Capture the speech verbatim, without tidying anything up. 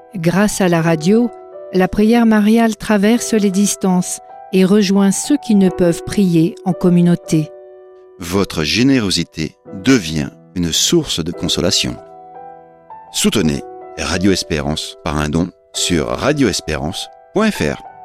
Grâce à la radio, la prière mariale traverse les distances et rejoint ceux qui ne peuvent prier en communauté. Votre générosité devient une source de consolation. Soutenez Radio Espérance par un don sur radio espérance point f r.